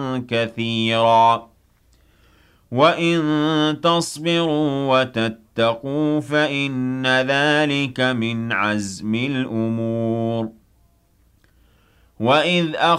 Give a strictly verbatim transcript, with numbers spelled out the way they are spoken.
كَثِيرًا وَإِن تَصْبِرُوا وَتَتَّقُوا فَإِنَّ ذَلِكَ مِنْ عَزْمِ الْأُمُورِ وَإِذْ